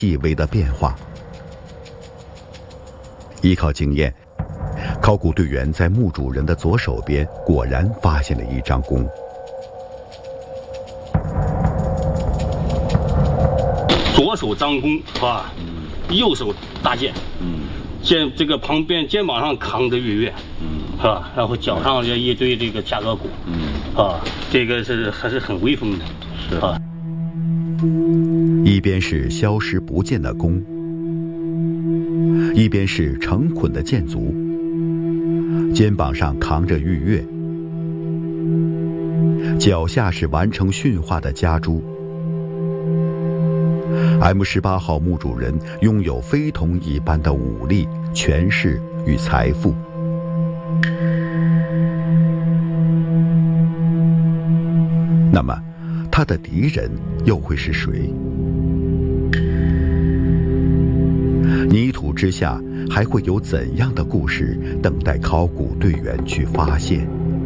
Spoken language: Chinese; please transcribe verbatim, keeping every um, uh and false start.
细微的变化。依靠经验，考古队员在墓主人的左手边果然发现了一张弓。 左手张弓啊，右手搭箭，嗯，肩这个旁边肩膀上扛着月月，嗯，是吧？然后脚上这一堆这个夹额骨，嗯，啊，这个是还是很威风的，是啊。 一边是消失不见的弓，一边是成捆的箭足，肩膀上扛着玉月，脚下是完成驯化的家猪。M 十八号墓主人拥有非同一般的武力、权势与财富。那么，他的敌人又会是谁？泥土之下还会有怎样的故事等待考古队员去发现？